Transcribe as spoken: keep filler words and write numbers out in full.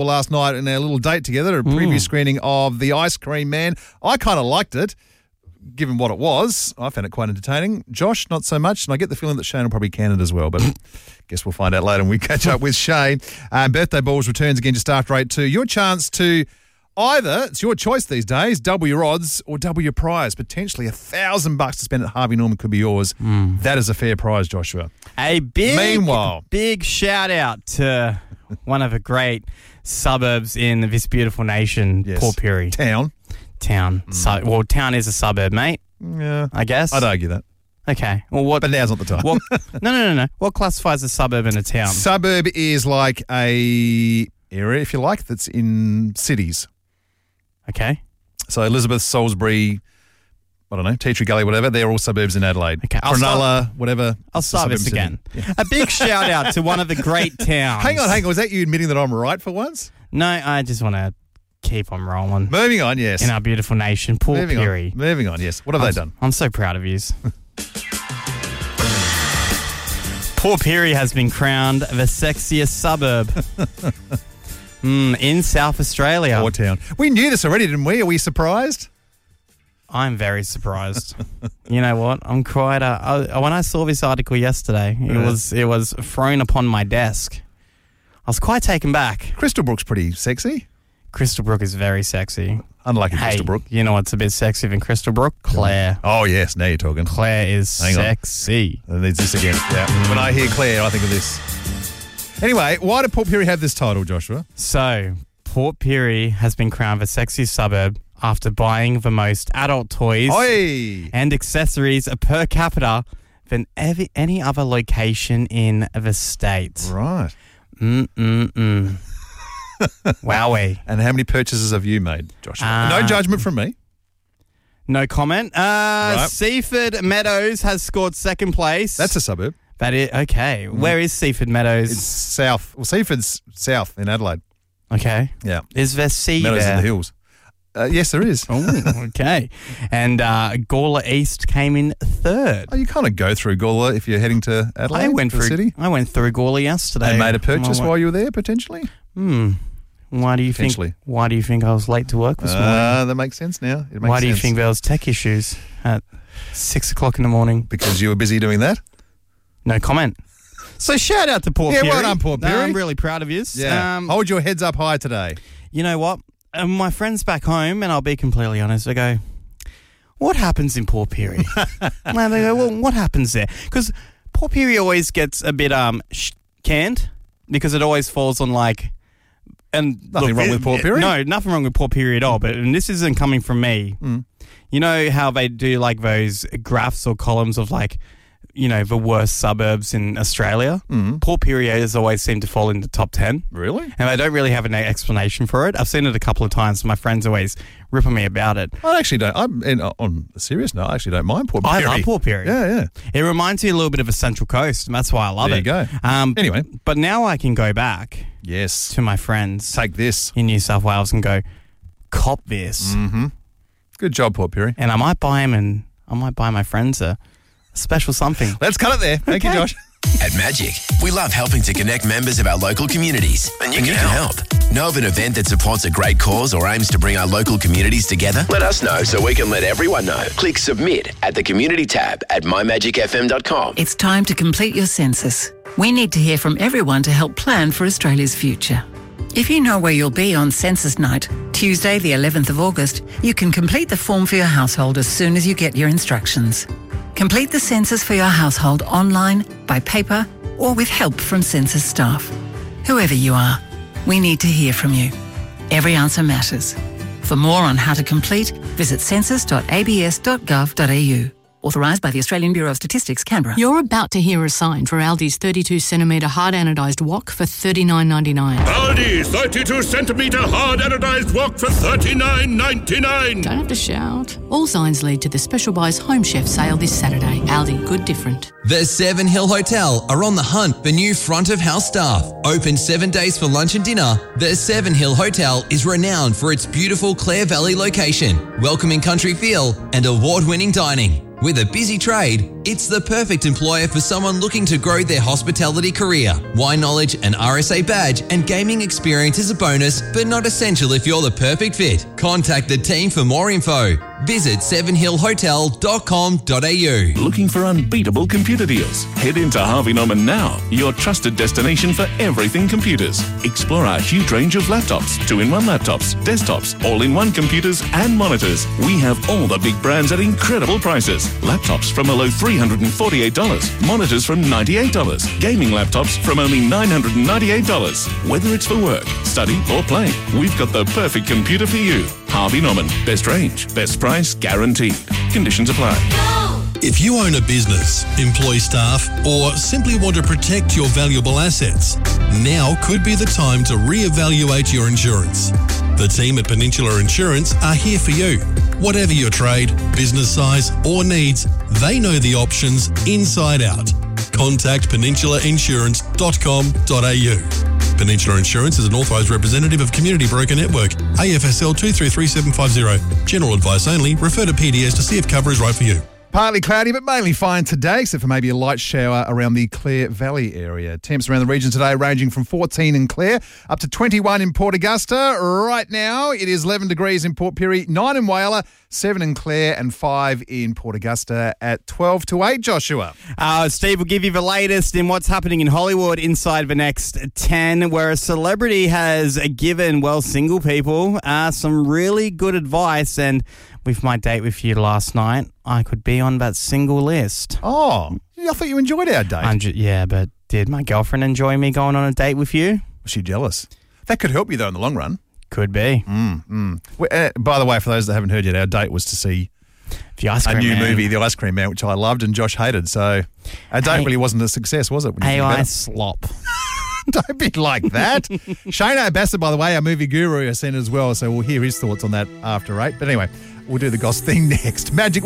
last night in our little date together, a preview Mm. screening of The Ice Cream Man. I kind of liked it, given what it was. I found it quite entertaining. Josh, not so much, and I get the feeling that Shane will probably can it as well, but guess we'll find out later when we catch up with Shane. Um, Birthday Balls returns again just after eight two. Your chance to either, it's your choice these days, double your odds or double your prize. Potentially a thousand bucks to spend at Harvey Norman could be yours. Mm. That is a fair prize, Joshua. A big, Meanwhile. big shout out to one of the great suburbs in this beautiful nation, Yes. Port Pirie. Town. Town. So, well, town is a suburb, mate, Yeah. I guess. I'd argue that. Okay. Well, what? But now's not the time. What, no, no, no, no. What classifies a suburb in a town? Suburb is like a area, if you like, that's in cities. Okay. So Elizabeth, Salisbury, I don't know, Tea Tree Gully, whatever, they're all suburbs in Adelaide. Okay, I'll Cronulla, whatever. I'll it's a start suburb this city. again. Yeah. A big shout out to one of the great towns. Hang on, hang on. Was that you admitting that I'm right for once? No, I just want to keep on rolling Moving on, yes. in our beautiful nation, Port Moving Pirie. on. Moving on, yes. What have I'm, they done? I'm so proud of yous. Port Pirie has been crowned the sexiest suburb mm, in South Australia. Poor town. We knew this already, didn't we? Are we surprised? I'm very surprised. You know what? I'm quite. Uh, I, when I saw this article yesterday, it Yeah. was it was thrown upon my desk. I was quite taken back. Crystal Brook's pretty sexy. Crystal Brook is very sexy. Unlike Hey, Crystal Brook. you know what's a bit sexy than Crystal Brook? Claire. Oh, yes. Now you're talking. Claire is Hang on. sexy. And there's this again. Yeah. When I hear Claire, I think of this. Anyway, why did Port Pirie have this title, Joshua? So, Port Pirie has been crowned the sexiest suburb after buying the most adult toys Oi! and accessories per capita than every, any other location in the state. Right. Mm-mm-mm. Wowee. And how many purchases have you made, Joshua? Uh, no judgment from me. No comment. Uh, Right. Seaford Meadows has scored second place. That's a suburb. That is, okay. Where is Seaford Meadows? It's south. Well, Seaford's south in Adelaide. okay. Yeah. Is there sea Meadows there? in the hills. Uh, yes, there is. Oh, okay. And uh, Gawler East came in third. Oh, you kind of go through Gawler if you're heading to Adelaide, I went to the through. city. I went through Gawler yesterday. And made a purchase I went- while you were there, potentially? Hmm. Why do you think? Potentially. Why do you think I was late to work this morning? Uh, that makes sense now. It makes Why do you sense. think there was tech issues at six o'clock in the morning? Because you were busy doing that? No comment. So shout out to Port Yeah, Pirie. well done, Port No, Pirie. I'm really proud of you. Yeah. Um, Hold your heads up high today. you know what? Um, my friends back home, and I'll be completely honest, they go, what happens in Port Pirie? And they go, well, what happens there? Because Port Pirie always gets a bit um sh- canned because it always falls on like... And Nothing wrong with Port Pirie? No, nothing wrong with Port Pirie at all. But and this isn't coming from me. Mm. You know how they do like those graphs or columns of like, you know, the worst suburbs in Australia? Mm. Port Pirie has always seemed to fall in the top ten. Really? And I don't really have an explanation for it. I've seen it a couple of times. My friends always ripping me about it. I actually don't. I'm in, on a serious note, I actually don't mind Port Pirie. I love Port Pirie. Yeah, yeah. It reminds me a little bit of a Central Coast, and that's why I love There it. you go. Um, Anyway. But now I can go back Yes. to my friends Take this. in New South Wales and go, cop this. Mm-hmm. Good job, Port Pirie. And I might buy them and I might buy my friends a special something. Let's cut it there. Thank you, Okay. Josh. At Magic, we love helping to connect members of our local communities. And you, can, help. Know of an event that supports a great cause or aims to bring our local communities together? Let us know so we can let everyone know. Click submit at the community tab at my magic f m dot com. It's time to complete your census. We need to hear from everyone to help plan for Australia's future. If you know where you'll be on census night, Tuesday the eleventh of August, you can complete the form for your household as soon as you get your instructions. Complete the census for your household online, by paper, or with help from census staff. Whoever you are, we need to hear from you. Every answer matters. For more on how to complete, visit census dot a b s dot gov dot a u. Authorised by the Australian Bureau of Statistics, Canberra. You're about to hear a sign for Aldi's thirty-two centimetre hard anodised wok for thirty-nine ninety-nine. Aldi, thirty-two centimetre hard anodised wok for thirty-nine ninety-nine. Don't have to shout. All signs lead to the Special Buys Home Chef sale this Saturday. Aldi, good different. The Seven Hill Hotel are on the hunt for new front of house staff. Open seven days for lunch and dinner, the Seven Hill Hotel is renowned for its beautiful Clare Valley location, welcoming country feel and award-winning dining. With a busy trade, It's the perfect employer for someone looking to grow their hospitality career. Wine knowledge, an R S A badge, and gaming experience is a bonus, but not essential if you're the perfect fit. Contact the team for more info. Visit seven hill hotel dot com dot a u. Looking for unbeatable computer deals? Head into Harvey Norman now, your trusted destination for everything computers. Explore our huge range of laptops, two-in-one laptops, desktops, all-in-one computers and monitors. We have all the big brands at incredible prices. Laptops from a low three hundred forty-eight dollars, monitors from ninety-eight dollars, gaming laptops from only nine hundred ninety-eight dollars. Whether it's for work, study or play, we've got the perfect computer for you. Harvey Norman, best range, best price guaranteed. Conditions apply. If you own a business, employ staff, or simply want to protect your valuable assets, now could be the time to reevaluate your insurance. The team at Peninsula Insurance are here for you. Whatever your trade, business size, or needs, they know the options inside out. Contact peninsula insurance dot com dot a u. Peninsula Insurance is an authorised representative of Community Broker Network, A F S L two three three seven five zero. General advice only. Refer to P D S to see if cover is right for you. Partly cloudy, but mainly fine today, except for maybe a light shower around the Clare Valley area. Temps around the region today ranging from fourteen in Clare up to twenty-one in Port Augusta. Right now, it is eleven degrees in Port Pirie, nine in Whyalla, seven in Clare, and five in Port Augusta at twelve to eight, Joshua. Uh, Steve will give you the latest in what's happening in Hollywood inside the next ten, where a celebrity has given, well, single people uh, some really good advice. And with my date with you last night, I could be on that single list. Oh, I thought you enjoyed our date. I'm ju- yeah, but did my girlfriend enjoy me going on a date with you? Was she jealous? That could help you, though, in the long run. Could be. Mm, mm. Well, uh, by the way, for those that haven't heard yet, our date was to see the Ice Cream a new Man. movie, The Ice Cream Man, which I loved and Josh hated. So our date Hey. really wasn't a success, was it? when you A think about I it? slop. Don't be like that. Shane O'Bassett, by the way, our movie guru, has sent it as well, so we'll hear his thoughts on that after eight. But anyway, we'll do the goss thing next. Magic